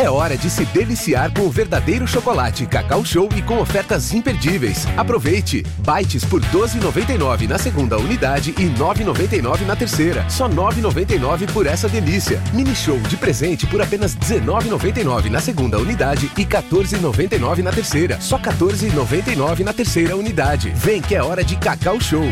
É hora de se deliciar com o verdadeiro chocolate Cacau Show e com ofertas imperdíveis. Aproveite! Bites por R$ 12,99 na segunda unidade e R$ 9,99 na terceira. Só R$ 9,99 por essa delícia. Mini Show de presente por apenas R$ 19,99 na segunda unidade e R$ 14,99 na terceira. Só R$ 14,99 na terceira unidade. Vem que é hora de Cacau Show.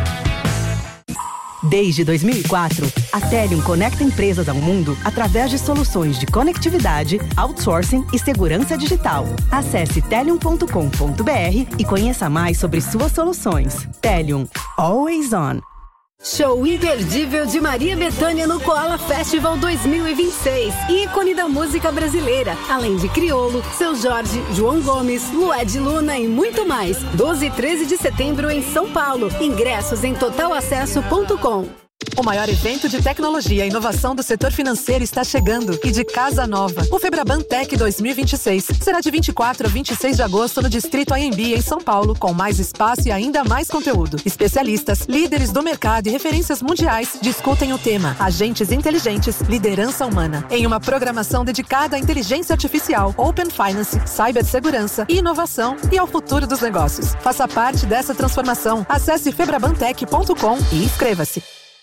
Desde 2004, a Telium conecta empresas ao mundo através de soluções de conectividade, outsourcing e segurança digital. Acesse telium.com.br e conheça mais sobre suas soluções. Telium. Always on. Show imperdível de Maria Bethânia no Koala Festival 2026. Ícone da música brasileira. Além de Criolo, Seu Jorge, João Gomes, Lued Luna e muito mais. 12 e 13 de setembro em São Paulo. Ingressos em totalacesso.com. O maior evento de tecnologia e inovação do setor financeiro está chegando e de casa nova. O Febraban Tech 2026 será de 24 a 26 de agosto no Distrito AMB, em São Paulo, com mais espaço e ainda mais conteúdo. Especialistas, líderes do mercado e referências mundiais discutem o tema Agentes Inteligentes, Liderança Humana, em uma programação dedicada à inteligência artificial, Open Finance, cibersegurança e inovação e ao futuro dos negócios. Faça parte dessa transformação. Acesse febrabantech.com e inscreva-se.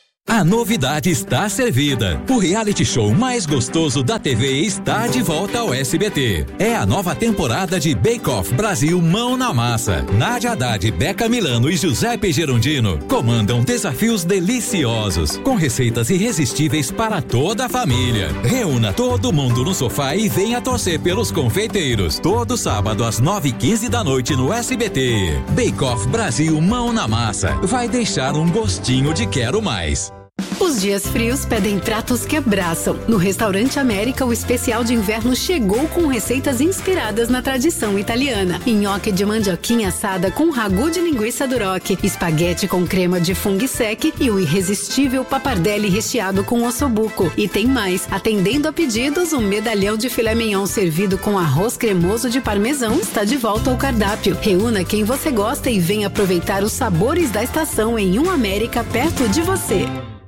A novidade está servida. O reality show mais gostoso da TV está de volta ao SBT. É a nova temporada de Bake Off Brasil Mão na Massa. Nádia Haddad, Beca Milano e Giuseppe Gerondino comandam desafios deliciosos, com receitas irresistíveis para toda a família. Reúna todo mundo no sofá e venha torcer pelos confeiteiros. Todo sábado às 9h15 da noite no SBT. Bake Off Brasil Mão na Massa. Vai deixar um gostinho de quero mais. Os dias frios pedem pratos que abraçam. No Restaurante América, o especial de inverno chegou com receitas inspiradas na tradição italiana. Nhoque de mandioquinha assada com ragu de linguiça duroc, espaguete com crema de funghi sec e o irresistível pappardelle recheado com ossobuco. E tem mais, atendendo a pedidos, um medalhão de filé mignon servido com arroz cremoso de parmesão está de volta ao cardápio. Reúna quem você gosta e venha aproveitar os sabores da estação em um América perto de você.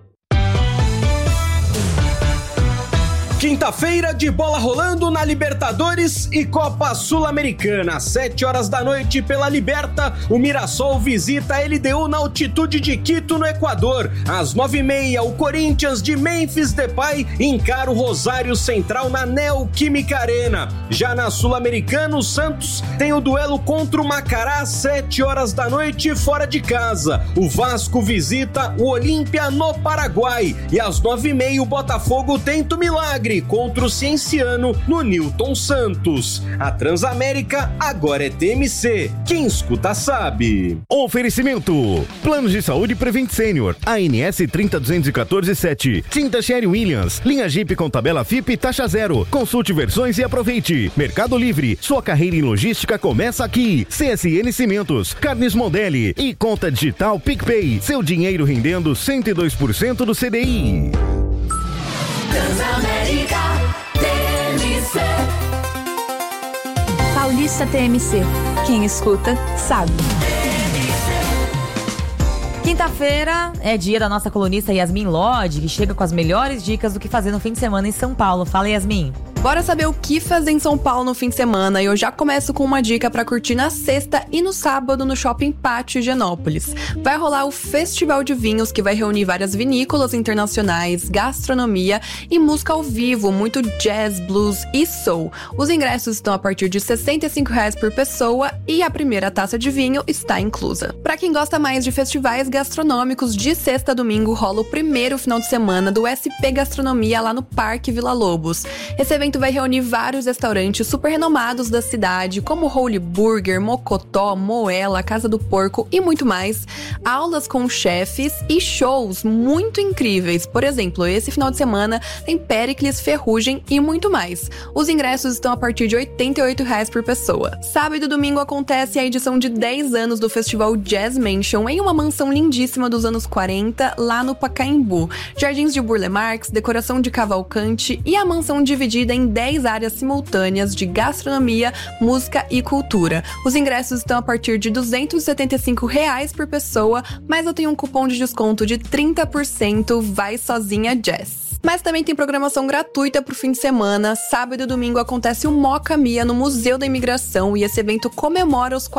Quinta-feira de bola rolando na Libertadores e Copa Sul-Americana. Às 7h da noite pela Liberta, o Mirassol visita a LDU na altitude de Quito, no Equador. Às 9h30, o Corinthians de Memphis Depay encara o Rosário Central na Neoquímica Arena. Já na Sul-Americana, o Santos tem o duelo contra o Macará às 7h da noite fora de casa. O Vasco visita o Olímpia no Paraguai. E às 9h30, o Botafogo tenta o milagre contra o Cienciano no Newton Santos. A Transamérica agora é TMC. Quem escuta sabe. Oferecimento: Planos de Saúde Prevent Senior, ANS 30214-7, Tinta Sherry Williams, linha Jeep com tabela FIP taxa zero. Consulte versões e aproveite. Mercado Livre, sua carreira em logística começa aqui. CSN Cimentos, Carnes Mondelli e conta digital PicPay. Seu dinheiro rendendo 102% do CDI. Transamérica TMC. Paulista TMC. Quem escuta, sabe. Quinta-feira é dia da nossa colunista Yasmin Lodge, que chega com as melhores dicas do que fazer no fim de semana em São Paulo. Fala, Yasmin. Bora saber o que fazer em São Paulo no fim de semana, e eu já começo com uma dica pra curtir na sexta e no sábado no Shopping Pátio Higienópolis. Vai rolar o Festival de Vinhos, que vai reunir várias vinícolas internacionais, gastronomia e música ao vivo, muito jazz, blues e soul. Os ingressos estão a partir de R$ 65,00 por pessoa e a primeira taça de vinho está inclusa. Pra quem gosta mais de festivais gastronômicos, de sexta a domingo rola o primeiro final de semana do SP Gastronomia lá no Parque Vila Lobos. Esse evento vai reunir vários restaurantes super renomados da cidade, como Holy Burger, Mocotó, Moela, Casa do Porco e muito mais. Aulas com chefes e shows muito incríveis. Por exemplo, esse final de semana tem Péricles, Ferrugem e muito mais. Os ingressos estão a partir de R$ 88,00 por pessoa. Sábado e domingo acontece a edição de 10 anos do Festival Jazz Mansion em uma mansão lindíssima dos anos 40, lá no Pacaembu. Jardins de Burle Marx, decoração de Cavalcante e a mansão dividida em 10 áreas simultâneas de gastronomia, música e cultura. Os ingressos estão a partir de R$ 275,00 por pessoa, mas eu tenho um cupom de desconto de 30%. Vai sozinha Jazz. Mas também tem programação gratuita pro fim de semana. Sábado e domingo acontece o Moca Mia no Museu da Imigração e esse evento comemora os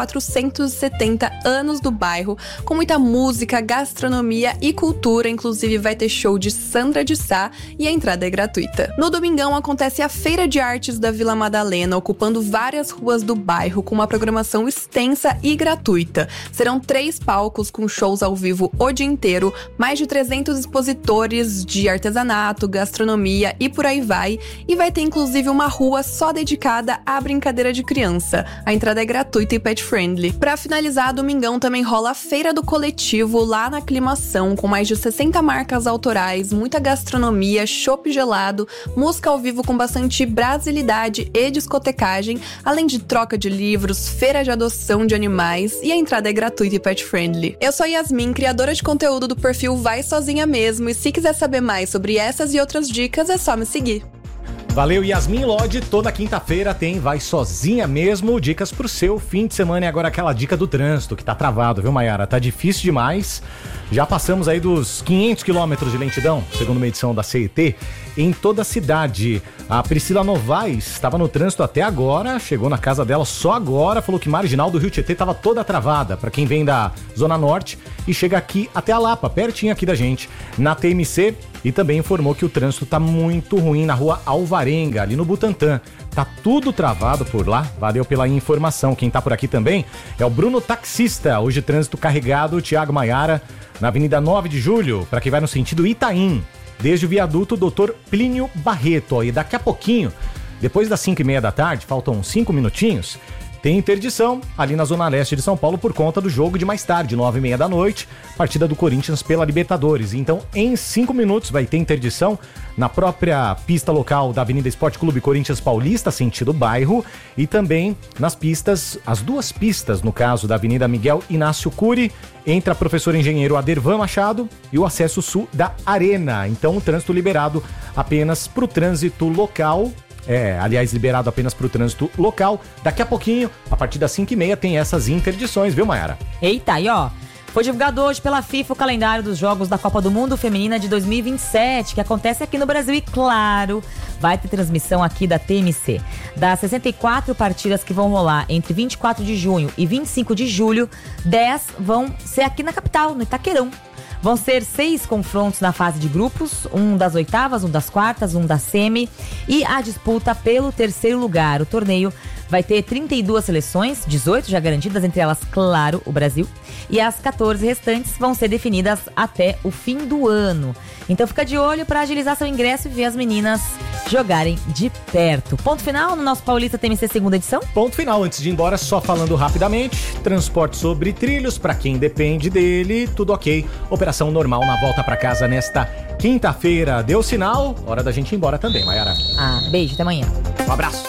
470 anos do bairro, com muita música, gastronomia e cultura. Inclusive vai ter show de Sandra de Sá e a entrada é gratuita. No domingão acontece a Feira de Artes da Vila Madalena, ocupando várias ruas do bairro com uma programação extensa e gratuita. Serão 3 palcos com shows ao vivo o dia inteiro, mais de 300 expositores de artesanato, gastronomia e por aí vai. E vai ter inclusive uma rua só dedicada à brincadeira de criança. A entrada é gratuita e pet friendly. Pra finalizar, domingão também rola a Feira do Coletivo lá na Aclimação, com mais de 60 marcas autorais, muita gastronomia, chopp gelado, música ao vivo com bastante brasilidade e discotecagem, além de troca de livros, feira de adoção de animais e a entrada é gratuita e pet friendly. Eu sou Yasmin, criadora de conteúdo do perfil Vai Sozinha Mesmo, e se quiser saber mais sobre essas e outras dicas é só me seguir. Valeu, Yasmin Lodge. Toda quinta-feira tem Vai Sozinha Mesmo, dicas pro seu fim de semana. E agora aquela dica do trânsito, que tá travado, viu, Mayara? Tá difícil demais. Já passamos aí dos 500 quilômetros de lentidão, segundo uma edição da CET, em toda a cidade. A Priscila Novaes estava no trânsito até agora, chegou na casa dela só agora, falou que Marginal do Rio Tietê estava toda travada, para quem vem da Zona Norte e chega aqui até a Lapa, pertinho aqui da gente, na TMC, e também informou que o trânsito tá muito ruim na rua Alvarenga, ali no Butantã. Tá tudo travado por lá, valeu pela informação. Quem tá por aqui também é o Bruno Taxista, hoje trânsito carregado, Thiago Maiara, na Avenida 9 de Julho, para quem vai no sentido Itaim, desde o viaduto Dr. Plínio Barreto. E daqui a pouquinho, depois das 5h30 da tarde, faltam 5 minutinhos, tem interdição ali na Zona Leste de São Paulo por conta do jogo de mais tarde, 9h30 da noite, partida do Corinthians pela Libertadores. Então, em 5 minutos vai ter interdição na própria pista local da Avenida Esporte Clube Corinthians Paulista, sentido bairro, e também nas pistas, as 2 pistas, no caso da Avenida Miguel Inácio Cury, entre a Professor Engenheiro Adervan Machado e o acesso sul da Arena. Então, o trânsito liberado apenas para o trânsito local. Aliás, liberado apenas para o trânsito local. Daqui a pouquinho, a partir das 5h30, tem essas interdições, viu, Mayara? Eita, e ó, foi divulgado hoje pela FIFA o calendário dos Jogos da Copa do Mundo Feminina de 2027, que acontece aqui no Brasil e, claro, vai ter transmissão aqui da TMC. Das 64 partidas que vão rolar entre 24 de junho e 25 de julho, 10 vão ser aqui na capital, no Itaquerão. Vão ser 6 confrontos na fase de grupos, um das oitavas, um das quartas, um da semi e a disputa pelo 3º lugar. O torneio vai ter 32 seleções, 18 já garantidas, entre elas, claro, o Brasil. E as 14 restantes vão ser definidas até o fim do ano. Então fica de olho para agilizar seu ingresso e ver as meninas jogarem de perto. Ponto final no nosso Paulista TMC segunda edição? Ponto final. Antes de ir embora, só falando rapidamente, transporte sobre trilhos, para quem depende dele, tudo ok. Operação normal na volta para casa nesta quinta-feira. Deu sinal, hora da gente ir embora também, Mayara. Beijo, até amanhã. Um abraço.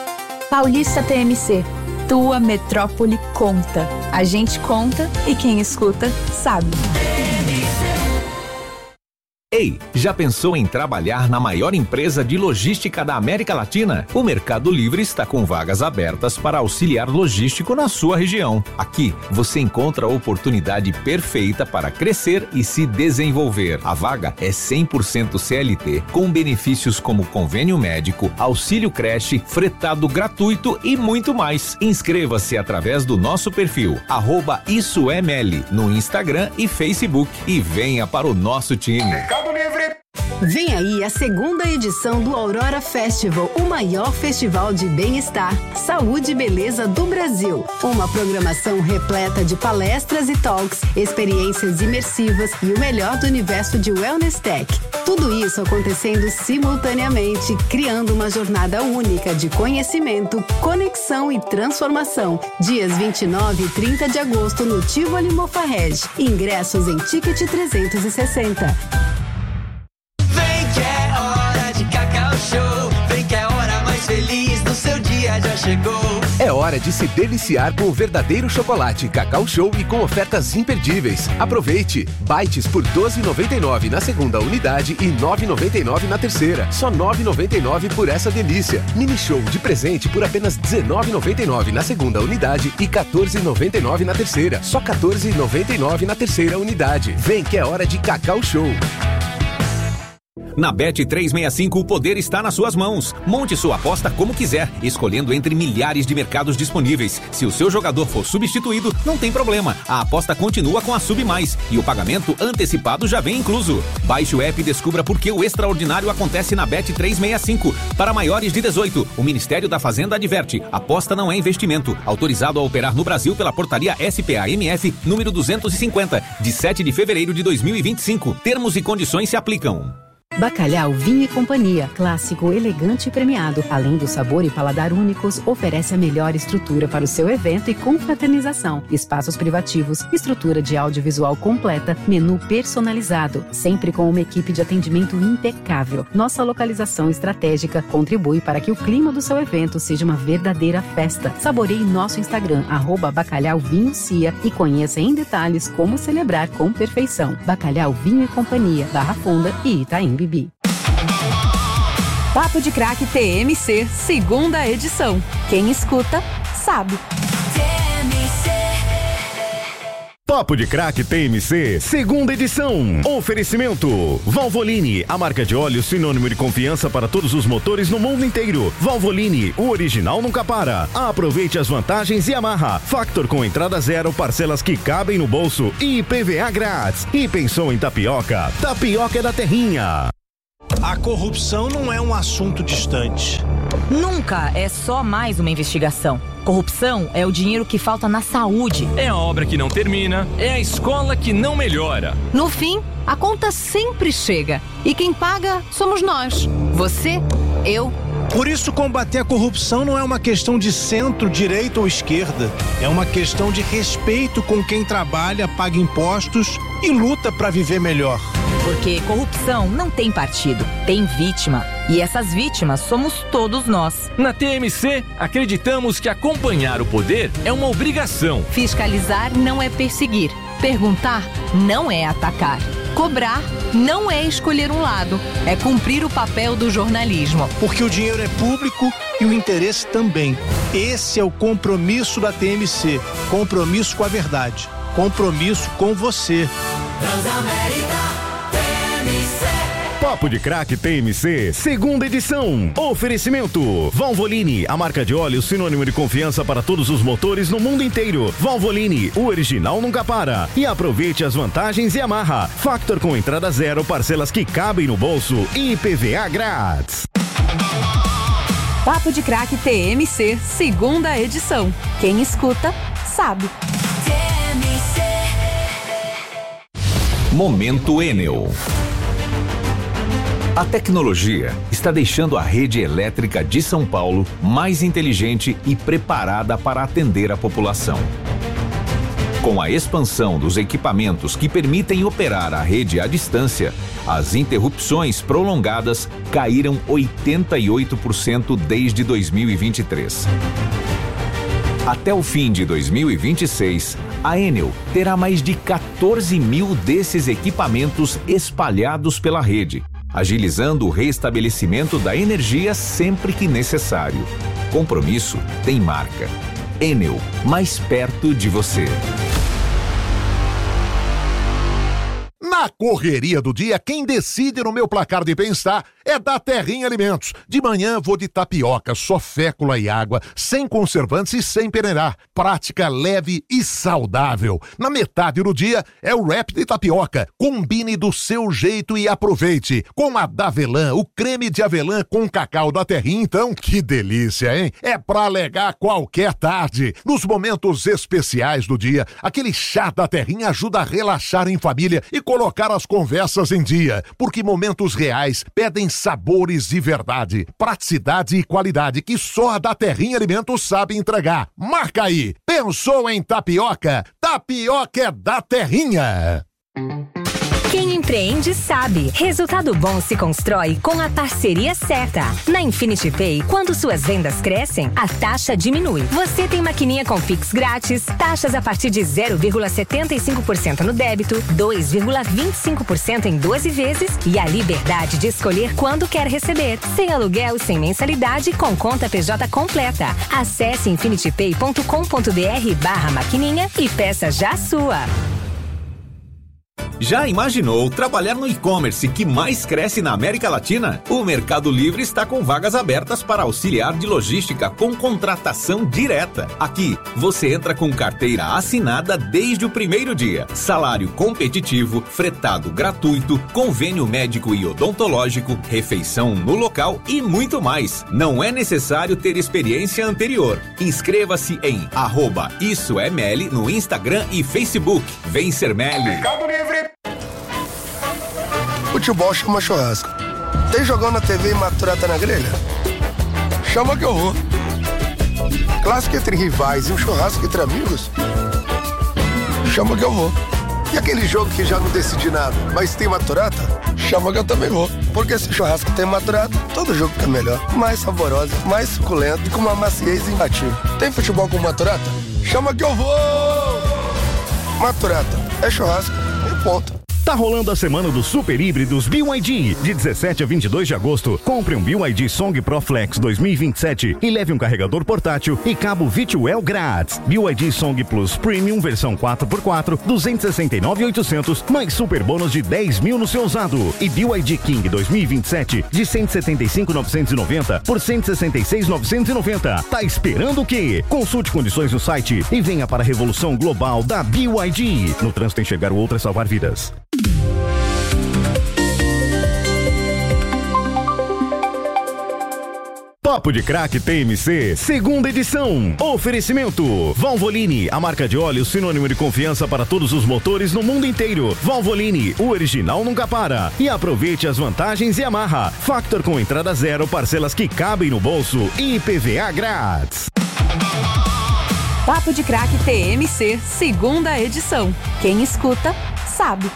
Paulista TMC, tua metrópole conta. A gente conta e quem escuta sabe. Ei, já pensou em trabalhar na maior empresa de logística da América Latina? O Mercado Livre está com vagas abertas para auxiliar logístico na sua região. Aqui, você encontra a oportunidade perfeita para crescer e se desenvolver. A vaga é 100% CLT, com benefícios como convênio médico, auxílio creche, fretado gratuito e muito mais. Inscreva-se através do nosso perfil, @IssoEML, no Instagram e Facebook, e venha para o nosso time. Vem aí a segunda edição do Aurora Festival, o maior festival de bem-estar, saúde e beleza do Brasil. Uma programação repleta de palestras e talks, experiências imersivas e o melhor do universo de Wellness Tech. Tudo isso acontecendo simultaneamente, criando uma jornada única de conhecimento, conexão e transformação. Dias 29 e 30 de agosto no Tivoli Mofarrege. Ingressos em Ticket 360. Já chegou. É hora de se deliciar com o verdadeiro chocolate Cacau Show e com ofertas imperdíveis. Aproveite! Bites por R$ 12,99 na segunda unidade e R$ 9,99 na terceira. Só R$ 9,99 por essa delícia. Mini Show de presente por apenas R$ 19,99 na segunda unidade e R$ 14,99 na terceira. Só R$ 14,99 na terceira unidade. Vem que é hora de Cacau Show. Na Bet365 o poder está nas suas mãos. Monte sua aposta como quiser, escolhendo entre milhares de mercados disponíveis. Se o seu jogador for substituído, não tem problema. A aposta continua com a Sub Mais e o pagamento antecipado já vem incluso. Baixe o app e descubra por que o extraordinário acontece na Bet365. Para maiores de 18, o Ministério da Fazenda adverte: aposta não é investimento. Autorizado a operar no Brasil pela portaria SPA-MF número 250, de 7 de fevereiro de 2025. Termos e condições se aplicam. Bacalhau Vinho e Companhia, clássico, elegante e premiado. Além do sabor e paladar únicos, oferece a melhor estrutura para o seu evento e confraternização. Espaços privativos, estrutura de audiovisual completa, menu personalizado, sempre com uma equipe de atendimento impecável. Nossa localização estratégica contribui para que o clima do seu evento seja uma verdadeira festa. Saboreie nosso Instagram, @bacalhauvinhocia, e conheça em detalhes como celebrar com perfeição. Bacalhau Vinho e Companhia, Barra Funda e Itaim Bibi. Papo de Craque TMC, segunda edição. Quem escuta, sabe. Papo de Craque TMC, segunda edição. Oferecimento: Valvoline, a marca de óleo sinônimo de confiança para todos os motores no mundo inteiro. Valvoline, o original nunca para. Aproveite as vantagens Yamaha. Factor com entrada zero, parcelas que cabem no bolso e IPVA grátis. E pensou em tapioca? Tapioca é da Terrinha. A corrupção não é um assunto distante. Nunca é só mais uma investigação. Corrupção é o dinheiro que falta na saúde. É a obra que não termina, é a escola que não melhora. No fim, a conta sempre chega. E quem paga somos nós. Você, eu. Por isso, combater a corrupção não é uma questão de centro, direita ou esquerda. É uma questão de respeito com quem trabalha, paga impostos e luta para viver melhor. Porque corrupção não tem partido, tem vítima. E essas vítimas somos todos nós. Na TMC, acreditamos que acompanhar o poder é uma obrigação. Fiscalizar não é perseguir. Perguntar não é atacar. Cobrar não é escolher um lado. É cumprir o papel do jornalismo. Porque o dinheiro é público e o interesse também. Esse é o compromisso da TMC. Compromisso com a verdade. Compromisso com você. Transamérica. Papo de Craque TMC, segunda edição. Oferecimento: Valvoline, a marca de óleo sinônimo de confiança para todos os motores no mundo inteiro. Valvoline, o original nunca para. E aproveite as vantagens Yamaha. Factor com entrada zero, parcelas que cabem no bolso e IPVA grátis. Papo de Craque TMC, segunda edição. Quem escuta, sabe. Momento Enel. A tecnologia está deixando a rede elétrica de São Paulo mais inteligente e preparada para atender a população. Com a expansão dos equipamentos que permitem operar a rede à distância, as interrupções prolongadas caíram 88% desde 2023. Até o fim de 2026, a Enel terá mais de 14 mil desses equipamentos espalhados pela rede, agilizando o restabelecimento da energia sempre que necessário. Compromisso tem marca. Enel, mais perto de você. Na correria do dia, quem decide no meu placar de bem-estar é da Terrinha Alimentos. De manhã vou de tapioca, só fécula e água, sem conservantes e sem peneirar. Prática, leve e saudável. Na metade do dia é o wrap de tapioca. Combine do seu jeito e aproveite. Com a Davelã, o creme de avelã com cacau da Terrinha, então, que delícia, hein? É pra alegar qualquer tarde. Nos momentos especiais do dia, aquele chá da Terrinha ajuda a relaxar em família e colocar as conversas em dia, porque momentos reais pedem sabores de verdade, praticidade e qualidade que só a da Terrinha Alimentos sabe entregar. Marca aí! Pensou em tapioca? Tapioca é da Terrinha! Quem empreende sabe. Resultado bom se constrói com a parceria certa. Na Infinity Pay, quando suas vendas crescem, a taxa diminui. Você tem maquininha com Pix grátis, taxas a partir de 0,75% no débito, 2,25% em 12 vezes e a liberdade de escolher quando quer receber. Sem aluguel, sem mensalidade, com conta PJ completa. Acesse infinitypay.com.br/maquininha e peça já a sua. Já imaginou trabalhar no e-commerce que mais cresce na América Latina? O Mercado Livre está com vagas abertas para auxiliar de logística com contratação direta. Aqui, você entra com carteira assinada desde o primeiro dia. Salário competitivo, fretado gratuito, convênio médico e odontológico, refeição no local e muito mais. Não é necessário ter experiência anterior. Inscreva-se em @IssoEML no Instagram e Facebook. Vem ser Meli. Mercado Livre. Futebol chama churrasco. Tem jogão na TV e maturata na grelha? Chama que eu vou. Clássico entre rivais e um churrasco entre amigos? Chama que eu vou. E aquele jogo que já não decidi nada, mas tem maturata? Chama que eu também vou. Porque se churrasco tem maturata, todo jogo fica melhor. Mais saborosa, mais suculento e com uma maciez imbatível. Tem futebol com maturata? Chama que eu vou! Maturata é churrasco e ponto. Tá rolando a semana dos super híbridos BYD. De 17 a 22 de agosto, compre um BYD Song Pro Flex 2027 e leve um carregador portátil e cabo V2L grátis. BYD Song Plus Premium versão 4x4, 269.800, mais super bônus de 10 mil no seu usado. E BYD King 2027 de 175.990 por 166.990. Tá esperando o quê? Consulte condições no site e venha para a revolução global da BYD. No trânsito, enxergar o outro é salvar vidas. Papo de Craque TMC, segunda edição. Oferecimento Valvoline, a marca de óleo sinônimo de confiança para todos os motores no mundo inteiro. Valvoline, o original nunca para. E aproveite as vantagens Yamaha. Factor com entrada zero, parcelas que cabem no bolso e IPVA grátis. Papo de Craque TMC, segunda edição. Quem escuta, sabe.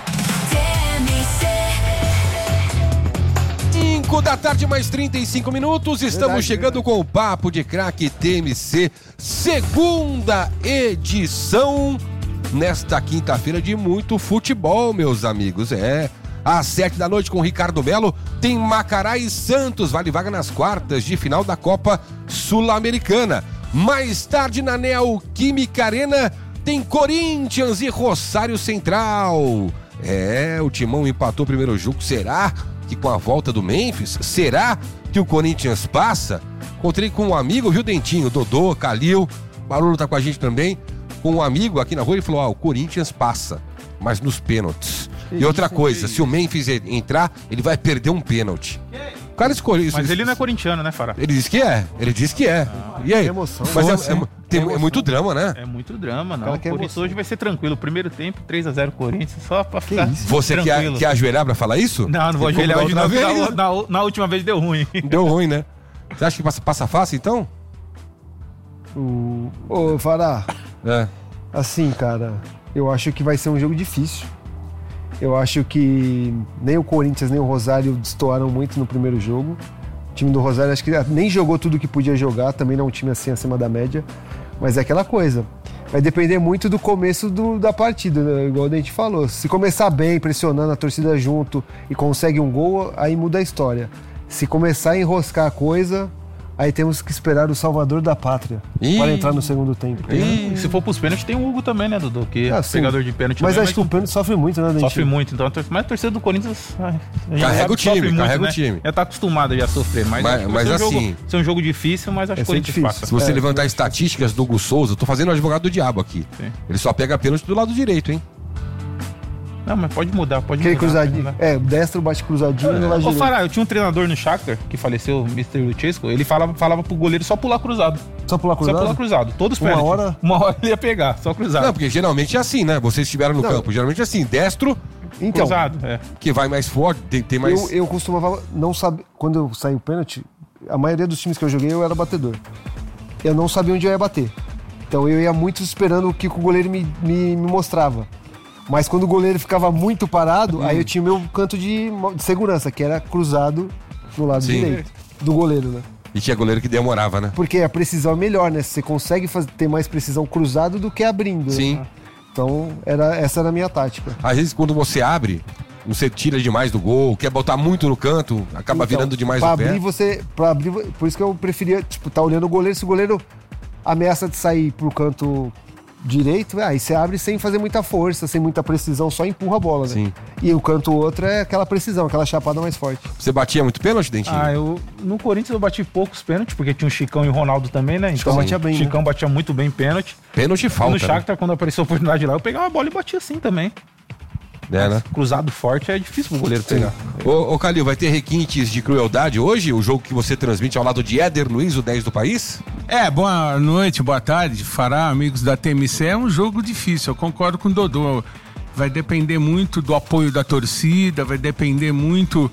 5 da tarde, mais 35 minutos. Estamos chegando com o Papo de Craque TMC, segunda edição. Nesta quinta-feira de muito futebol, meus amigos. Às 7 da noite com o Ricardo Melo, tem Macará e Santos, vale vaga nas quartas de final da Copa Sul-Americana. Mais tarde na Neoquímica Arena tem Corinthians e Rosário Central. O Timão empatou o primeiro jogo. Será que com a volta do Memphis, será que o Corinthians passa? Encontrei com um amigo, viu, Dentinho? Dodô, Calil, Barulho tá com a gente também. Com um amigo aqui na rua, ele falou: o Corinthians passa, mas nos pênaltis. E outra coisa, se o Memphis entrar, ele vai perder um pênalti. O cara escolheu isso. Mas ele não é corintiano, né, Fará? Ele disse que é. E aí? Emoção. Mas é muito drama, né? É muito drama, não. O Corinthians hoje vai ser tranquilo. Primeiro tempo, 3-0 Corinthians, só pra ficar Você quer ajoelhar pra falar isso? Não vou ajoelhar hoje não. Na última vez deu ruim. Deu ruim, né? Você acha que passa fácil, então? Ô, Fará. Assim, cara, eu acho que vai ser um jogo difícil. Eu acho que nem o Corinthians nem o Rosário destoaram muito no primeiro jogo. O time do Rosário acho que nem jogou tudo que podia jogar, também não é um time assim acima da média. Mas é aquela coisa, vai depender muito do começo da partida, né? Igual a gente falou. Se começar bem, pressionando a torcida junto e consegue um gol, aí muda a história. Se começar a enroscar a coisa, aí temos que esperar o salvador da pátria para entrar no segundo tempo. Se for pros pênaltis, tem o Hugo também, né, Dudu? Que é pegador de pênalti. Mas acho que o pênalti sofre muito, né, Dentinho? Sofre muito, então. Mas a torcida do Corinthians carrega o time. Já tá acostumado a sofrer. Mas assim, é um jogo difícil, mas acho que o Corinthians passa. Se você levantar estatísticas do Hugo Souza, eu tô fazendo o advogado do diabo aqui. Sim. Ele só pega pênalti do lado direiro, hein? Não, mas pode mudar, cruzadinho. Destro bate cruzadinho no lado direito. Fará, eu tinha um treinador no Shakhtar, que faleceu, o Mr. Luchesco, ele falava pro goleiro só pular cruzado. Só pular cruzado? Todos pênaltis. Uma hora ele ia pegar, só cruzado. Não, porque geralmente é assim, né? Vocês estiveram no campo, geralmente é assim, destro, cruzado, que vai mais forte, tem mais... Eu costumava não saber, quando eu saí o pênalti, a maioria dos times que eu joguei eu era batedor. Eu não sabia onde eu ia bater. Então eu ia muito esperando o que o goleiro me mostrava. Mas quando o goleiro ficava muito parado, aí eu tinha o meu canto de segurança, que era cruzado no lado direito do goleiro, né? E tinha goleiro que demorava, né? Porque a precisão é melhor, né? Você consegue ter mais precisão cruzado do que abrindo. Sim. Né? Então, essa era a minha tática. Às vezes, quando você abre, você tira demais do gol, quer botar muito no canto, acaba virando demais o pé. Pra abrir, por isso que eu preferia, tá olhando o goleiro, se o goleiro ameaça de sair pro canto direito, aí você abre sem fazer muita força, sem muita precisão, só empurra a bola, né? Sim. E o canto outro é aquela precisão, aquela chapada mais forte. Você batia muito pênalti, Dentinho? No Corinthians eu bati poucos pênaltis, porque tinha o Chicão e o Ronaldo também, né? Então, batia bem, Chicão batia muito bem pênalti. Pênalti e falta. E no Shakhtar, quando apareceu a oportunidade lá, eu pegava a bola e batia assim também. Né? Cruzado forte é difícil pro goleiro pegar. Ô Calil, vai ter requintes de crueldade hoje? O jogo que você transmite ao lado de Éder Luiz, o 10 do país? Boa noite, boa tarde, Fará, amigos da TMC. É um jogo difícil, eu concordo com o Dodô. Vai depender muito do apoio da torcida, vai depender muito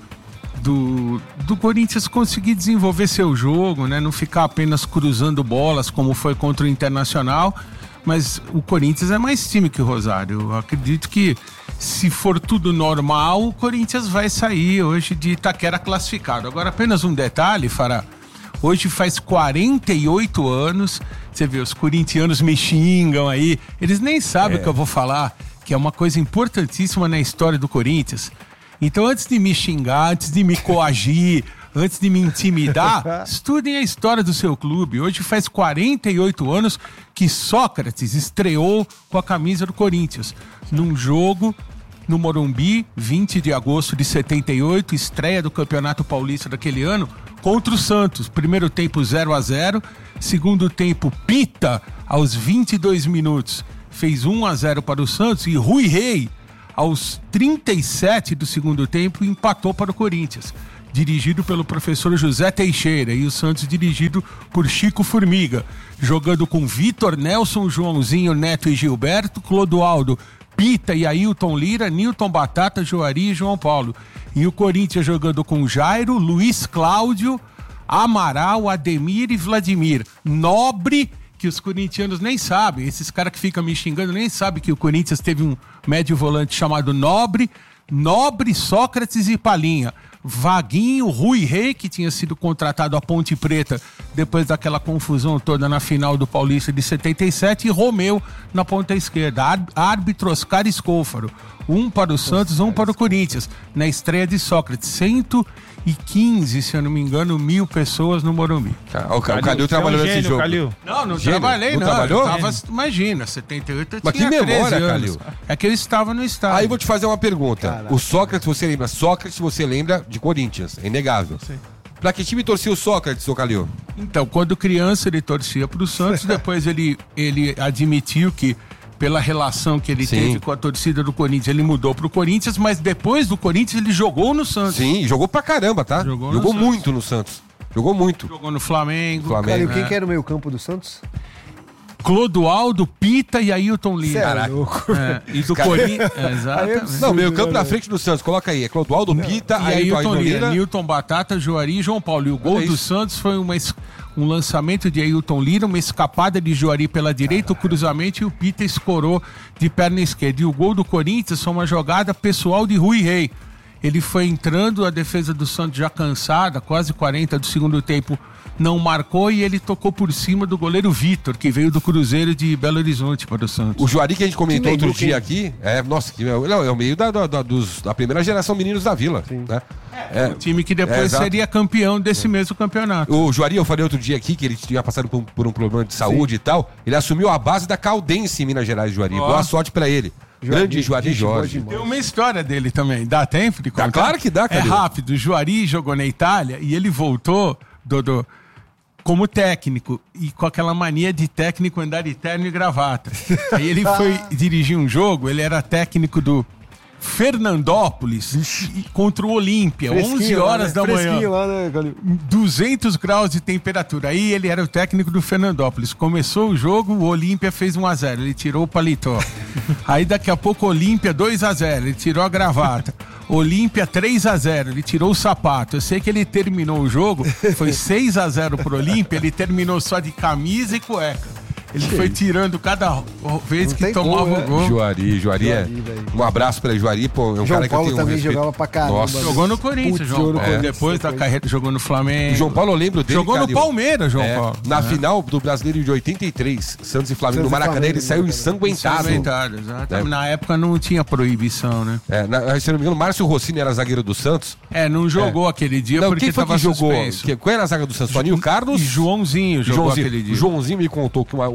do Corinthians conseguir desenvolver seu jogo, né? Não ficar apenas cruzando bolas como foi contra o Internacional. Mas o Corinthians é mais time que o Rosário. Eu acredito que, se for tudo normal, o Corinthians vai sair hoje de Itaquera classificado. Agora, apenas um detalhe, Fará. Hoje faz 48 anos. Você vê, os corintianos me xingam aí. Eles nem sabem o que eu vou falar, que é uma coisa importantíssima na história do Corinthians. Então, antes de me xingar, antes de me coagir, antes de me intimidar, estudem a história do seu clube. Hoje faz 48 anos que Sócrates estreou com a camisa do Corinthians. Num jogo no Morumbi, 20 de agosto de 78, estreia do Campeonato Paulista daquele ano, contra o Santos. Primeiro tempo 0-0, segundo tempo Pita, aos 22 minutos, fez 1-0 para o Santos e Rui Rei, aos 37 do segundo tempo, empatou para o Corinthians, dirigido pelo professor José Teixeira, e o Santos dirigido por Chico Formiga, jogando com Vitor, Nelson, Joãozinho, Neto e Gilberto, Clodoaldo, Pita e Ailton Lira, Nilton Batata, Joari e João Paulo. E o Corinthians jogando com Jairo, Luiz Cláudio, Amaral, Ademir e Vladimir. Nobre, que os corintianos nem sabem, esses caras que ficam me xingando nem sabem que o Corinthians teve um médio volante chamado Nobre, Sócrates e Palinha. Vaguinho, Rui Rei, que tinha sido contratado à Ponte Preta depois daquela confusão toda na final do Paulista de 77, e Romeu na ponta esquerda. Árbitro Oscar Escôfaro. Um para o Santos, um para o Corinthians. Na estreia de Sócrates, 115, se eu não me engano, 1.000 pessoas no Morumbi. O Calil trabalhou nesse jogo. Calil. Não trabalhei, não. Trabalhou? Imagina, 78 eu Mas tinha que memória, 13 anos. Calil. É que eu estava no estádio. Aí eu vou te fazer uma pergunta. Caraca. O Sócrates, você lembra? Sócrates, você lembra de Corinthians, é inegável. Sim. Pra que time torcia o Sócrates, ô Calil? Então, quando criança ele torcia pro Santos, depois ele admitiu que, pela relação que ele teve com a torcida do Corinthians, ele mudou pro Corinthians, mas depois do Corinthians ele jogou no Santos. Sim, jogou pra caramba, tá? Jogou muito no Santos. Jogou muito. Jogou no Flamengo. Cara, quem que era o meio campo do Santos? Clodoaldo, Pita e Ailton Lira. Caraca. E do Corinthians. Exatamente. Não, meio campo na frente do Santos, coloca aí. É Clodoaldo, Pita, e Ailton Lira, Nilton Batata, Joari e João Paulo. E o gol do Santos foi um lançamento de Ailton Lira, uma escapada de Joari pela direita, o cruzamento, e o Pita escorou de perna esquerda. E o gol do Corinthians foi uma jogada pessoal de Rui Rei. Ele foi entrando, a defesa do Santos já cansada, quase 40 do segundo tempo, não marcou, e ele tocou por cima do goleiro Vitor, que veio do Cruzeiro de Belo Horizonte para o Santos. O Joari, que a gente comentou outro dia aqui, é o meio da primeira geração meninos da Vila. Né? O time que depois seria campeão desse mesmo campeonato. O Joari, eu falei outro dia aqui que ele tinha passado por um problema de saúde e tal, ele assumiu a base da Caldense em Minas Gerais, Joari. Boa sorte pra ele. Grande Joari Jorge. Tem uma história dele também. Dá tempo de contar? Claro que dá, cara. É rápido. O Joari jogou na Itália e ele voltou, Dodô, como técnico, e com aquela mania de técnico andar de terno e gravata. Aí ele foi dirigir um jogo, ele era técnico do Fernandópolis contra o Olímpia, 11 horas da manhã, lá, né, 200 graus de temperatura. Aí ele era o técnico do Fernandópolis. Começou o jogo, o Olímpia fez 1-0, ele tirou o paletó. Aí daqui a pouco o Olímpia 2-0, ele tirou a gravata. Olímpia 3-0, ele tirou o sapato. Eu sei que ele terminou o jogo, foi 6-0 pro Olímpia, ele terminou só de camisa e cueca. Ele foi tirando cada vez que tomava o gol. Joari é. Um abraço pra Joari, pô. É um João cara Paulo que eu tenho também respeito. jogava pra caramba. Nossa. Jogou no Corinthians, João Paulo. Depois da carreira, jogou no Flamengo. O João Paulo, eu lembro dele. Jogou no Palmeiras, João Paulo. Na final do Brasileiro de 83, Santos e Flamengo, no Maracanã, ele saiu ensanguentado. Exatamente. Na época não tinha proibição, né? Se eu não me engano, Márcio Rossini era zagueiro do Santos. Não jogou aquele dia porque quem foi tava que jogou? suspenso. Qual era a zaga do Santos? Anílio Carlos? E Joãozinho jogou aquele dia. O Joãozinho me contou que o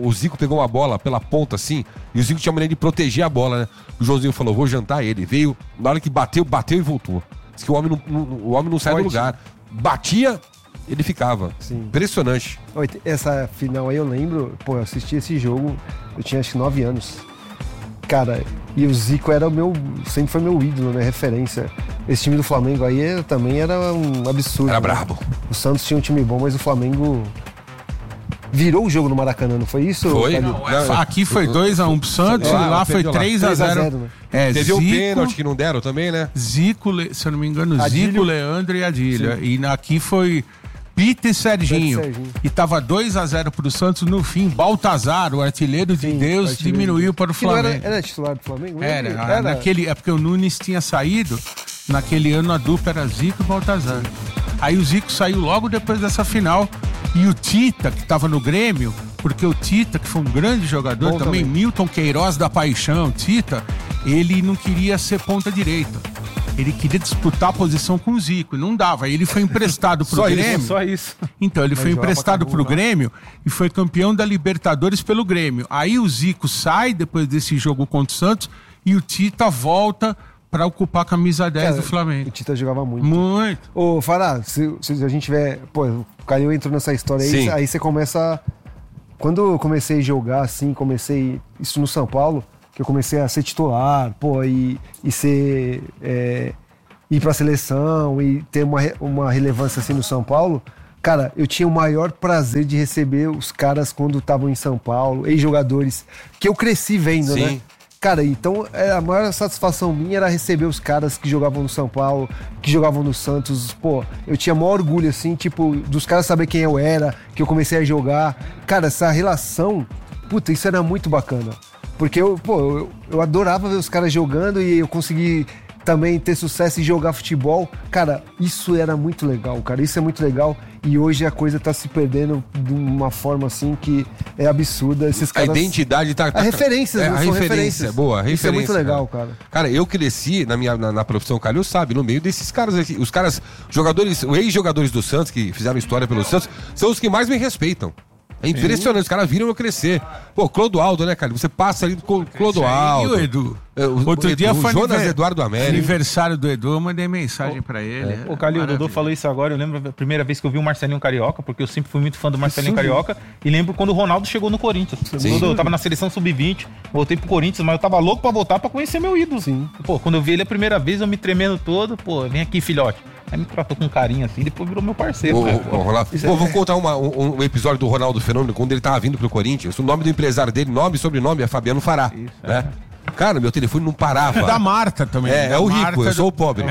o Zico pegou uma bola pela ponta assim, e o Zico tinha maneira de proteger a bola, né? O Joãozinho falou, vou jantar ele. Veio, na hora que bateu e voltou. Diz que o homem não sai do lugar. Batia, ele ficava. Sim. Impressionante. Essa final aí eu lembro, eu assisti esse jogo, eu tinha acho que 9 anos. Cara, e o Zico sempre foi meu ídolo, né? Referência. Esse time do Flamengo aí também era um absurdo. Era brabo. O Santos tinha um time bom, mas o Flamengo virou o jogo no Maracanã, não foi isso? Foi. Aqui foi 2-1 pro Santos, lá foi 3-0. Né? Teve o pênalti que não deram também, né? Zico, se eu não me engano, Zico, Leandro e Adílio. E aqui foi Pita e Serginho. E tava 2-0 pro Santos. No fim, Baltazar, o artilheiro de Deus, diminuiu para o Flamengo. Era titular do Flamengo? Era. É porque o Nunes tinha saído. Naquele ano a dupla era Zico e Baltazar. Aí o Zico saiu logo depois dessa final. E o Tita, que estava no Grêmio, porque o Tita, que foi um grande jogador, também Milton Queiroz da Paixão, Tita, ele não queria ser ponta direita. Ele queria disputar a posição com o Zico, e não dava. Aí ele foi emprestado pro Grêmio. Só isso. Então, ele foi emprestado pro Grêmio e foi campeão da Libertadores pelo Grêmio. Aí o Zico sai depois desse jogo contra o Santos e o Tita volta pra ocupar a camisa 10 do Flamengo. O Tita jogava muito. Muito. Ô, Fará, se a gente tiver... Pô, o Calil entrou nessa história aí você começa... Quando eu comecei a jogar, assim, isso no São Paulo, que eu comecei a ser titular, e ser... ir pra seleção e ter uma relevância assim no São Paulo, cara, eu tinha o maior prazer de receber os caras quando estavam em São Paulo, ex-jogadores, que eu cresci vendo, né? Cara, então a maior satisfação minha era receber os caras que jogavam no São Paulo, que jogavam no Santos. Eu tinha maior orgulho, assim, dos caras saber quem eu era, que eu comecei a jogar. Cara, essa relação, isso era muito bacana. Porque eu adorava ver os caras jogando e eu consegui também ter sucesso e jogar futebol. Cara, isso era muito legal, cara. Isso é muito legal. E hoje a coisa tá se perdendo de uma forma assim que é absurda. Esses caras... A identidade tá... A referências, a referência, boa. Isso é muito legal, cara. Cara, eu cresci na profissão, Calil sabe, no meio desses caras aqui. Os caras, jogadores, os ex-jogadores do Santos, que fizeram história pelo Santos, são os que mais me respeitam. É impressionante, os caras viram eu crescer. Clodoaldo, né, cara? Você passa ali com Clodoaldo. E o Edu? Outro dia foi Jonas Eduardo Américo. Aniversário do Edu, eu mandei mensagem pra ele. O Calil, o Dodô falou isso agora. Eu lembro a primeira vez que eu vi o Marcelinho Carioca, porque eu sempre fui muito fã do Marcelinho Carioca. E lembro quando o Ronaldo chegou no Corinthians. Dodô, eu tava na seleção sub-20, voltei pro Corinthians, mas eu tava louco pra voltar pra conhecer meu ídolo. Sim. Quando eu vi ele a primeira vez, eu me tremendo todo. Vem aqui, filhote. Aí me tratou com carinho assim, depois virou meu parceiro. Vou contar um episódio do Ronaldo Fenômeno, quando ele tava vindo pro Corinthians. O nome do empresário dele, nome e sobrenome, é Fabiano Fará. Isso, né? Cara, meu telefone não parava. Da Marta também. É o rico, eu sou o pobre.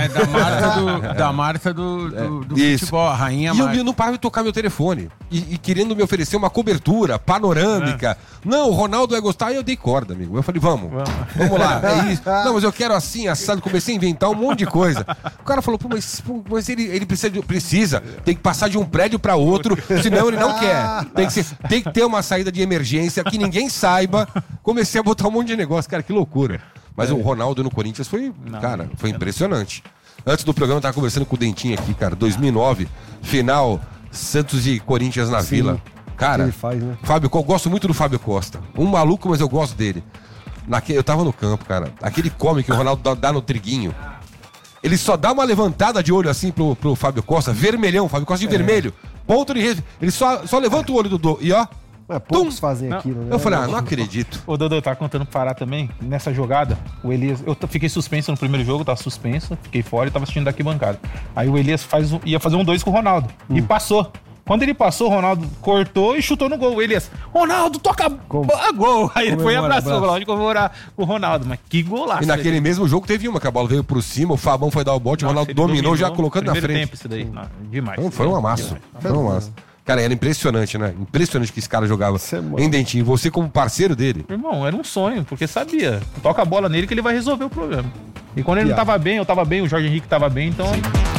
Da Marta do futebol, a rainha Marta. E eu não parava de tocar meu telefone. E querendo me oferecer uma cobertura panorâmica. Não, o Ronaldo vai gostar. Aí eu dei corda, amigo. Eu falei, vamos lá. É isso. Não, mas eu quero assim, assado. Comecei a inventar um monte de coisa. O cara falou, mas ele precisa. Tem que passar de um prédio pra outro, senão ele não quer. Tem que ter uma saída de emergência que ninguém saiba. Comecei a botar um monte de negócio. Cara, que loucura. Mas o Ronaldo no Corinthians foi impressionante. Antes do programa eu tava conversando com o Dentinho aqui, cara. 2009, final Santos e Corinthians na Vila. Cara, ele faz, né? Fábio, eu gosto muito do Fábio Costa. Um maluco, mas eu gosto dele. Eu tava no campo, cara. Aquele come que o Ronaldo dá no triguinho. Ele só dá uma levantada de olho assim pro Fábio Costa, vermelhão, Fábio Costa de vermelho. Ponto de... Ele só levanta o olho do Dodô e ó. Poucos fazem aquilo, né? Eu falei, não acredito. O Dodô tá contando pro Fará também. Nessa jogada, o Elias... Eu fiquei suspenso no primeiro jogo, tava suspenso, fiquei fora e tava assistindo daqui bancada. Aí o Elias ia fazer 1-2 com o Ronaldo. E passou. Quando ele passou, o Ronaldo cortou e chutou no gol. O Elias, Ronaldo, toca gol. Aí ele foi e abraçou o Ronaldo, comemorar o Ronaldo. Mas que golaço. E naquele mesmo jogo teve uma, que a bola veio por cima, o Fabão foi dar o bote, o Ronaldo dominou já colocando na frente. Tempo isso daí. Demais. Então, foi um amasso. Foi um amasso. Cara, era impressionante, né? Impressionante que esse cara jogava. Em Dentinho, você como parceiro dele. Irmão, era um sonho, porque sabia. Toca a bola nele que ele vai resolver o problema. E quando ele não tava bem, eu tava bem, o Jorge Henrique tava bem, então...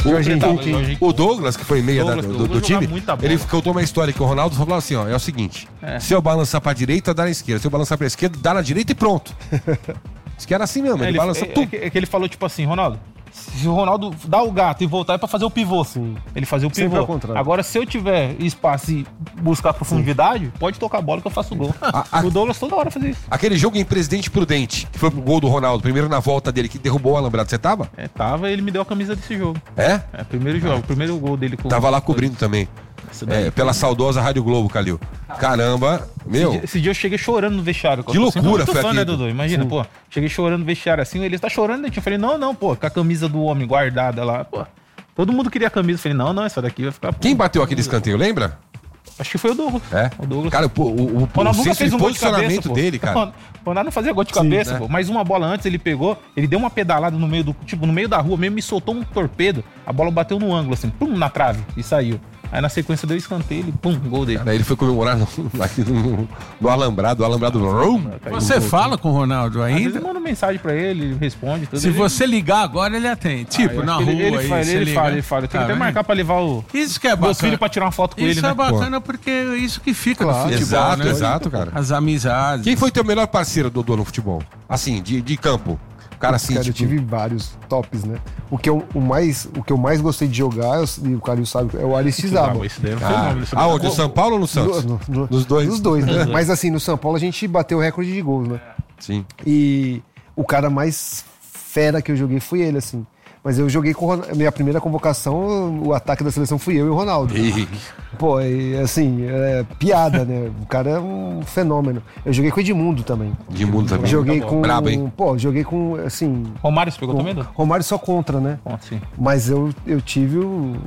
O Douglas, que foi meia do time, ele contou uma história que o Ronaldo falou assim, ó, é o seguinte, se eu balançar pra direita, dá na esquerda. Se eu balançar pra esquerda, dá na direita e pronto. Isso que era assim mesmo, ele balança tudo. É que ele falou tipo assim, Ronaldo, Se o Ronaldo dá o gato e voltar é pra fazer o pivô. Sim. Ele fazia o Sempre ao pivô. contrário. Agora, se eu tiver espaço e buscar profundidade, pode tocar a bola que eu faço o gol. O Douglas toda hora fazia isso. Aquele jogo em Presidente Prudente, que foi pro gol do Ronaldo, primeiro na volta dele, que derrubou o alambrado, você tava? Tava, ele me deu a camisa desse jogo. É? Primeiro jogo, o primeiro gol dele. Tava lá cobrindo também. Pela saudosa Rádio Globo, Calil. Caramba, meu. Esse dia eu cheguei chorando no vestiário. Que loucura foi aquilo, né, aquilo. Dudu? Imagina, Sim. pô. Cheguei chorando no vestiário assim, ele tá chorando, né? Eu falei, não, pô, com a camisa do homem guardada lá, pô. Todo mundo queria a camisa. Eu falei, não, essa daqui vai ficar... Quem bateu aquele escanteio, lembra? Acho que foi o Douglas. O Douglas. Cara, o Ronaldo nunca fez um gol de posicionamento cabeça, dele, cara. O Ronaldo não fazia gol de cabeça, né? pô. Mas uma bola antes ele pegou, ele deu uma pedalada no meio no meio da rua mesmo, me soltou um torpedo, a bola bateu no ângulo, assim, pum, na trave e saiu. Aí na sequência deu escanteio, ele, pum, gol dele. Cara, ele foi comemorar no alambrado, Você fala com o Ronaldo Às vezes ainda? eu mando mensagem pra ele, ele responde tudo. Se você ligar agora, ele atende. Tipo, na rua ele aí, fala, você ele liga. fala. Eu tenho que até marcar pra levar Isso que é bacana. meus filhos pra tirar uma foto com ele, Isso né? é bacana porque é isso que fica no futebol, Exato, né? exato, cara. As amizades. Quem foi teu melhor parceiro, Dodô, no futebol? Assim, de campo. Cara, assim, Cara, eu tive vários tops, né? O que eu mais gostei de jogar, e o Calil sabe, é o Aristizábal. Esse daí é um fenômeno. Aonde? No São Paulo ou no Santos? Nos dois. Nos dois, né? Mas assim, no São Paulo a gente bateu o recorde de gols, né? Sim. E o cara mais fera que eu joguei foi ele, assim. Mas eu joguei com minha primeira convocação, o ataque da seleção fui eu e o Ronaldo. Pô, e, assim, piada, né? O cara é um fenômeno. Eu joguei com o Edmundo também. Edmundo também. Joguei com... Brabo, hein? Pô, joguei com, assim... Romário você pegou também, Dudu? Romário só contra, né? Sim. Mas eu tive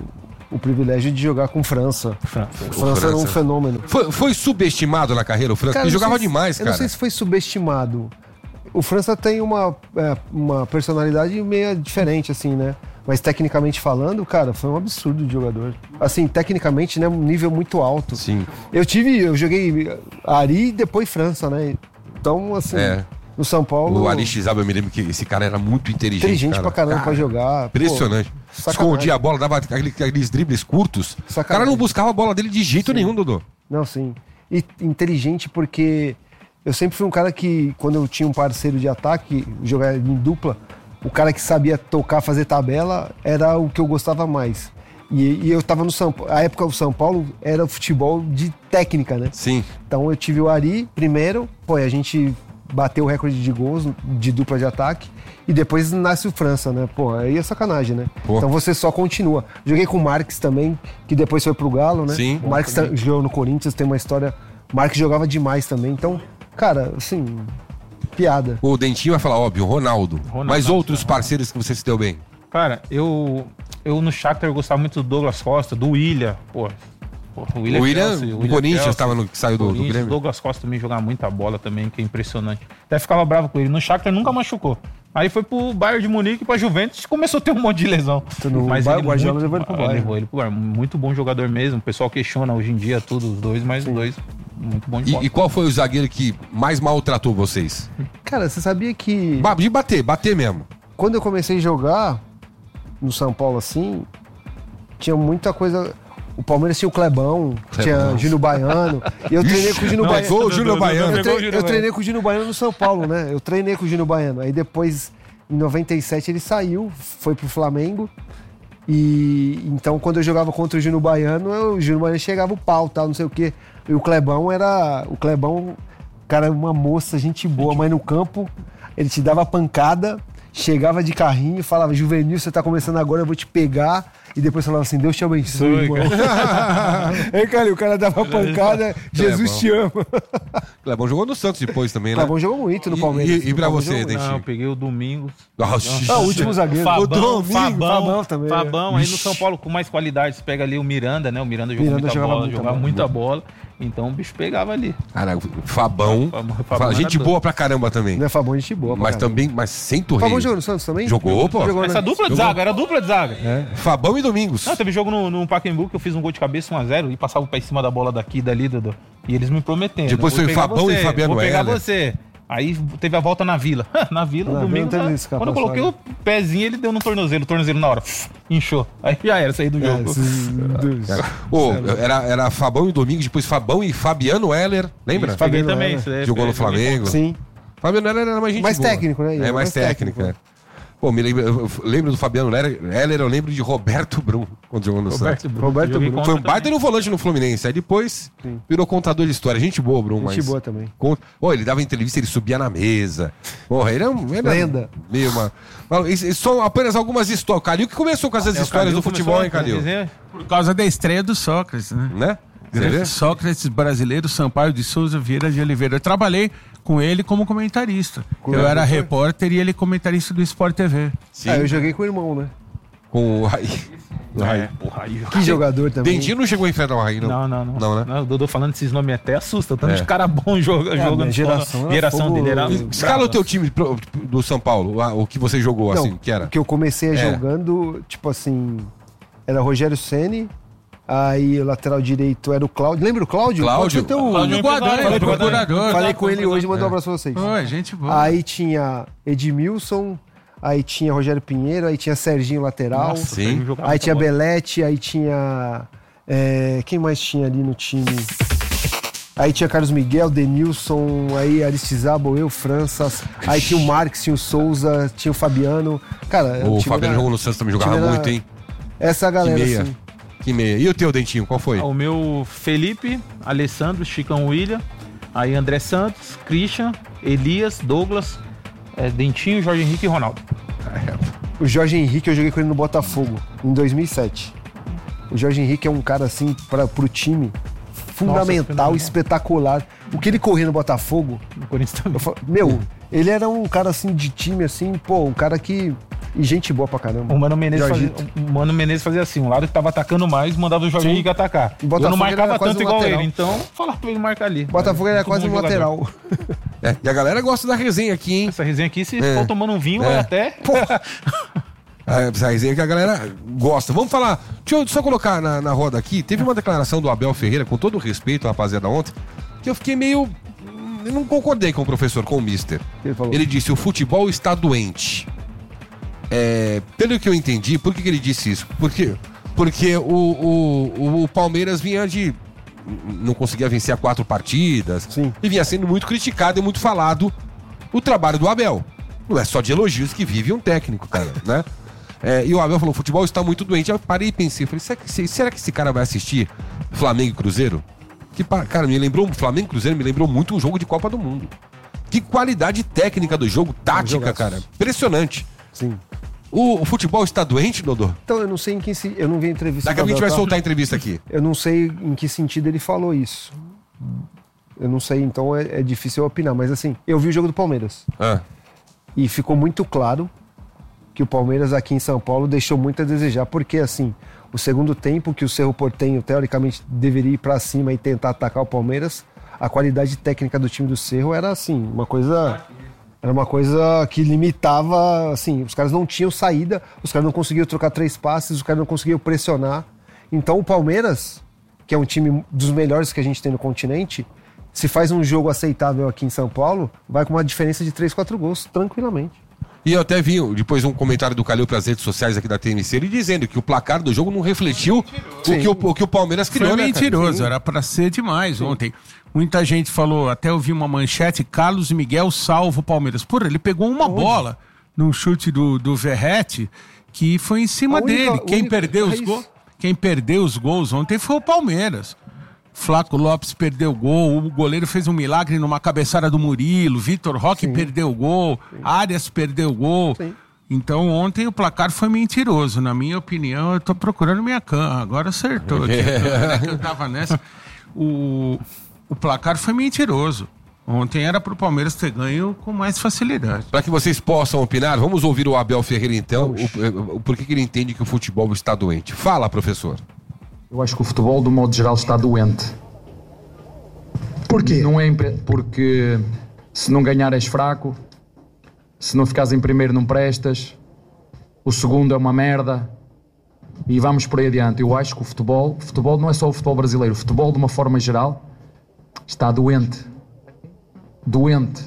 o privilégio de jogar com França. França era um fenômeno. Foi subestimado na carreira o França? Cara, Ele não jogava sei se- demais, cara. Eu não sei se foi subestimado. O França tem uma personalidade meio diferente, assim, né? Mas tecnicamente falando, cara, foi um absurdo de jogador. Assim, tecnicamente, né? Um nível muito alto. Sim. Eu joguei Ari e depois França, né? Então, assim, no São Paulo... O Aristizábal, eu me lembro que esse cara era muito inteligente. Inteligente cara. pra caramba pra jogar. Impressionante. Pô, Escondia a bola, dava aqueles dribles curtos. O cara não buscava a bola dele de jeito nenhum, Dodô. Não, sim. E inteligente porque eu sempre fui um cara que, quando eu tinha um parceiro de ataque, jogar em dupla, o cara que sabia tocar, fazer tabela, era o que eu gostava mais. E eu tava no São Paulo. A época do São Paulo era o futebol de técnica, né? Sim. Então eu tive o Ari primeiro, pô, a gente bateu o recorde de gols de dupla de ataque. E depois nasce o França, né? Pô, aí é sacanagem, né? Pô. Então você só continua. Joguei com o Marques também, que depois foi pro Galo, né? Sim. O Marques jogou no Corinthians, tem uma história. O Marques jogava demais também. Então, cara, assim, piada. O Dentinho vai falar, óbvio, Ronaldo. Mas outros parceiros que você se deu bem? Cara, eu no Shakhtar eu gostava muito do Douglas Costa, do William, o William Chelsea, o Corinthians estava no que saiu do Grêmio. O Douglas Costa também jogava muita bola também, que é impressionante. Até ficava bravo com ele. No Shakhtar nunca machucou. Aí foi pro Bayern de Munique, pra Juventus, começou a ter um monte de lesão. Mas o Guardiola levou ele pro Bayern. Levou ele pro Bayern. Muito bom jogador mesmo. O pessoal questiona hoje em dia tudo, os dois, mas os dois muito bom de bola. E qual foi o zagueiro que mais maltratou vocês? Cara, você sabia que... De bater mesmo. Quando eu comecei a jogar no São Paulo, assim, tinha muita coisa... O Palmeiras tinha o Clebão, tinha Júnior Baiano. E eu treinei com o Júnior Baiano. Pegou o Júnior Baiano. Eu treinei com o Júnior Baiano no São Paulo, né? Eu treinei com o Júnior Baiano. Aí depois, em 97, ele saiu, foi pro Flamengo. E então, quando eu jogava contra o Júnior Baiano, o Júnior Baiano chegava o pau, tal, não sei o quê. E o Clebão, cara, uma moça, gente boa, mas no campo, ele te dava pancada, chegava de carrinho, falava, Juvenil, você tá começando agora, eu vou te pegar. E depois falava assim, Deus te abençoe, irmão. Aí, cara, o cara dava pancada, Jesus te ama. Clebão jogou no Santos depois também, né? Clebão jogou muito no Palmeiras. E pra você, Dentinho? Não, eu peguei o Domingos. O último zagueiro. Fabão também. Fabão, aí no São Paulo com mais qualidade, você pega ali o Miranda, né? O Miranda jogava muita bola. Então o bicho pegava ali. Cara, o Fabão gente boa pra caramba também. Não é Fabão, gente boa pra caramba. Mas sem torreio. Fabão jogou no Santos também? Jogou, pô. Essa dupla de zaga, era dupla de zaga. Fabão e Domingos. Não, teve jogo no Pacaembu que eu fiz um gol de cabeça 1-0 e passava o pé em cima da bola daqui e dali, Dudu. E eles me prometeram. Depois foi Fabão e Fabiano Vou pegar Heller. você. Aí teve a volta na Vila. Na Vila, no domingo. Quando eu coloquei o pezinho, ele deu no tornozelo. O tornozelo na hora. Inchou. Aí já era, saí do jogo. Era Fabão e Domingos, depois Fabão e Fabiano Heller. Lembra? Fabiano também. Jogou no Flamengo. Sim. Fabiano Heller era mais gente mais boa. técnico, né? Mais técnico, né? Pô, eu lembro do Fabiano Heller, eu lembro de Roberto Brum, quando jogou no Santos. Roberto Brum. Foi um baita no volante no Fluminense. Aí depois virou contador de história. Gente boa, Brum. Gente boa também. Ele dava entrevista, ele subia na mesa. Porra, ele era lenda. Meio uma... São apenas algumas histórias. O Calil que começou com essas histórias do futebol, hein, Calil? Por causa da estreia do Sócrates, né? Sócrates brasileiro, Sampaio de Souza Vieira de Oliveira. Eu trabalhei com ele como comentarista. Eu era repórter e ele comentarista do Sport TV. Sim. Eu joguei com o irmão, né? Com o Raí. O Raí. Que jogador também. Dentinho não chegou a enfrentar o Raí, não? Não, né? Não, o Dodô falando desses nomes até assusta. Tanto de cara bom jogando. Geração dele era... Escala o teu time do São Paulo, o que você jogou, assim, que era? O que eu comecei jogando, tipo assim, era Rogério Ceni. Aí o lateral direito era o Cláudio. Lembra o Cláudio? Cláudio procurador. Falei com ele hoje, mandou um abraço pra vocês. Oi, gente boa. Aí tinha Edmilson, aí tinha Rogério Pinheiro, aí tinha Serginho lateral. Nossa, sim. Aí tinha Belete, aí tinha... quem mais tinha ali no time? Aí tinha Carlos Miguel, Denilson, aí Aristizábal, eu, Franças. Aí tinha o Marques, tinha o Souza, tinha o Fabiano. Cara, o Fabiano jogou no Santos, também jogava muito, hein? Essa galera, assim. Que meia. E o teu, Dentinho, qual foi? O meu Felipe, Alessandro, Chicão William, aí André Santos, Christian, Elias, Douglas, Dentinho, Jorge Henrique e Ronaldo. O Jorge Henrique, eu joguei com ele no Botafogo, em 2007. O Jorge Henrique é um cara, assim, pro time, fundamental, espetacular. O que ele corria no Botafogo... No Corinthians também. Ele era um cara, assim, de time, assim, um cara que... E gente boa pra caramba. O Mano Menezes fazia assim, um lado que tava atacando mais, mandava o Jorge Henrique atacar. Eu não marcava tanto igual ele, então falava pra ele marcar ali. Botafogo era quase um lateral. E a galera gosta da resenha aqui, hein? Essa resenha aqui, se for tomando um vinho, vai até... Essa resenha que a galera gosta. Vamos falar, deixa eu só colocar na roda aqui, teve uma declaração do Abel Ferreira, com todo o respeito, rapaziada, ontem, que eu fiquei meio... Eu não concordei com o professor, com o mister. Ele disse, o futebol está doente. Pelo que eu entendi, por que ele disse isso? Porque o Palmeiras vinha de... Não conseguia vencer 4 partidas. Sim. E vinha sendo muito criticado e muito falado o trabalho do Abel. Não é só de elogios que vive um técnico, cara, né? E o Abel falou, o futebol está muito doente. Eu parei e pensei, falei, será que esse cara vai assistir Flamengo e Cruzeiro? Cara, Flamengo e Cruzeiro me lembrou muito um jogo de Copa do Mundo. Que qualidade técnica do jogo, tática, cara. Impressionante. Sim. O futebol está doente, Dodô? Então, eu não sei em que... Eu não vi a entrevista. Daqui a gente vai soltar a entrevista aqui. Eu não sei em que sentido ele falou isso. Eu não sei, então é difícil eu opinar. Mas assim, eu vi o jogo do Palmeiras. E ficou muito claro que o Palmeiras aqui em São Paulo deixou muito a desejar. Porque assim, o segundo tempo que o Cerro Porteño, teoricamente, deveria ir pra cima e tentar atacar o Palmeiras, a qualidade técnica do time do Cerro era assim, uma coisa... Era uma coisa que limitava, assim, os caras não tinham saída, os caras não conseguiam trocar 3 passes, os caras não conseguiam pressionar. Então o Palmeiras, que é um time dos melhores que a gente tem no continente, se faz um jogo aceitável aqui em São Paulo, vai com uma diferença de 3, 4 gols, tranquilamente. E eu até vi depois um comentário do Calil para as redes sociais aqui da TMC, ele dizendo que o placar do jogo não refletiu o que o Palmeiras criou. Foi mentiroso, era para ser demais ontem. Muita gente falou, até eu vi uma manchete, Carlos Miguel salva o Palmeiras. Porra, ele pegou uma bola num chute do Verratti que foi em cima dele. Quem perdeu os gols ontem foi o Palmeiras. Flaco Lopes perdeu o gol, o goleiro fez um milagre numa cabeçada do Murilo, Vitor Roque perdeu o gol, Arias perdeu o gol. Sim. Então ontem o placar foi mentiroso. Na minha opinião, eu tô procurando minha cama, agora acertou aqui. Eu tava nessa. O placar foi mentiroso. Ontem era pro Palmeiras ter ganho com mais facilidade. Para que vocês possam opinar, vamos ouvir o Abel Ferreira então, por que ele entende que o futebol está doente. Fala, professor. Eu acho que o futebol, do modo geral, está doente. Por quê? Porque se não ganhar és fraco, se não ficares em primeiro não prestas, o segundo é uma merda e vamos por aí adiante. Eu acho que o futebol não é só o futebol brasileiro, o futebol de uma forma geral está doente. Doente.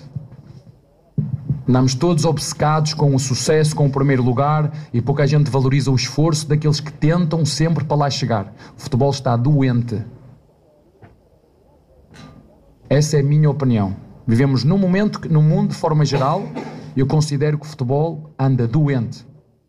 Andamos todos obcecados com o sucesso, com o primeiro lugar e pouca gente valoriza o esforço daqueles que tentam sempre para lá chegar. O futebol está doente. Essa é a minha opinião. Vivemos num momento que, no mundo, de forma geral, Eu considero que o futebol anda doente.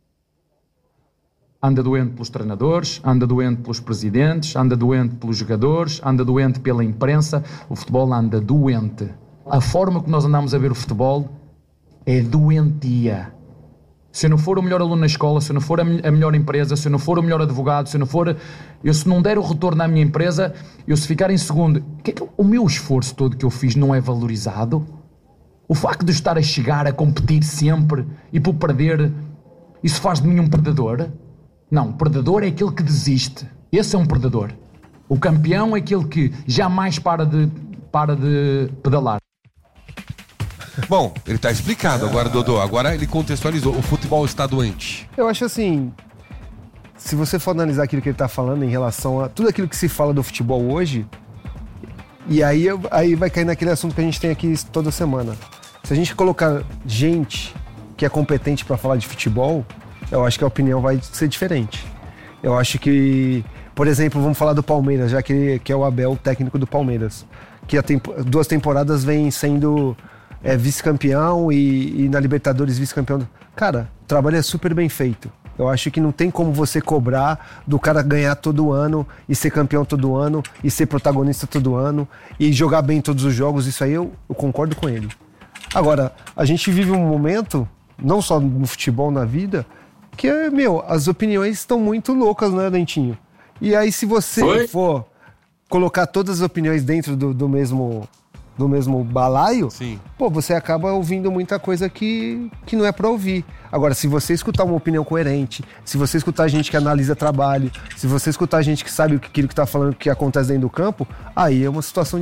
Anda doente pelos treinadores, anda doente pelos presidentes, anda doente pelos jogadores, anda doente pela imprensa. O futebol anda doente. A forma que nós andamos a ver o futebol é doentia. Se eu não for o melhor aluno na escola, se eu não for a melhor empresa, se eu não for o melhor advogado, se não der o retorno à minha empresa, se ficar em segundo, o meu esforço todo que eu fiz não é valorizado? O facto de eu estar a chegar, a competir sempre e por perder, isso faz de mim um perdedor? Não, o perdedor é aquele que desiste. Esse é um perdedor. O campeão é aquele que jamais para de pedalar. Bom, ele tá explicado agora, Dodô. Agora ele contextualizou. O futebol está doente. Eu acho assim, se você for analisar aquilo que ele tá falando em relação a tudo aquilo que se fala do futebol hoje, e aí vai cair naquele assunto que a gente tem aqui toda semana. Se a gente colocar gente que é competente para falar de futebol, eu acho que a opinião vai ser diferente. Eu acho que, por exemplo, vamos falar do Palmeiras, já que é o Abel, o técnico do Palmeiras, que 2 temporadas vem sendo vice-campeão e na Libertadores vice-campeão. Cara, o trabalho é super bem feito. Eu acho que não tem como você cobrar do cara ganhar todo ano e ser campeão todo ano e ser protagonista todo ano e jogar bem todos os jogos. Isso aí eu concordo com ele. Agora, a gente vive um momento, não só no futebol, na vida, que, as opiniões estão muito loucas, né, Dentinho? E aí, se você for colocar todas as opiniões dentro do mesmo balaio, sim, você acaba ouvindo muita coisa que não é pra ouvir. Agora, se você escutar uma opinião coerente, se você escutar gente que analisa trabalho, se você escutar gente que sabe aquilo que tá falando, que acontece dentro do campo, aí é uma situação